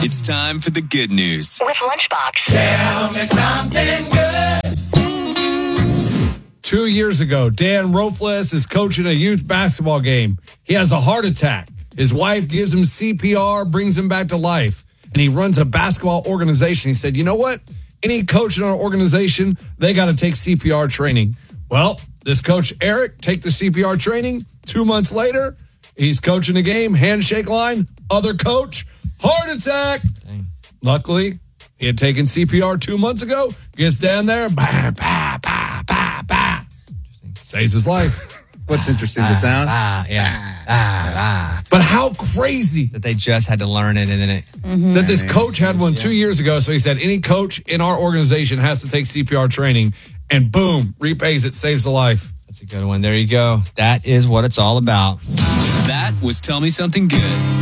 It's time for the good news with Lunchbox. Tell me something good. 2 years ago, Dan Roefles is coaching a youth basketball game. He has a heart attack. His wife gives him CPR, brings him back to life, and he runs a basketball organization. He said, you know what? Any coach in our organization, they got to take CPR training. Well, this coach, Eric, take the CPR training. 2 months later, he's coaching a game, handshake line, other coach, heart attack. Dang. Luckily, he had taken CPR 2 months ago, gets down there, bah, bah, bah, bah, bah. Saves his life. What's interesting, the sound? But how crazy that they just had to learn it, and then it that this coach had one 2 years ago. So he said, any coach in our organization has to take CPR training, and boom, repays it, saves a life. That's a good one. There you go. That is what it's all about. That was Tell Me Something Good.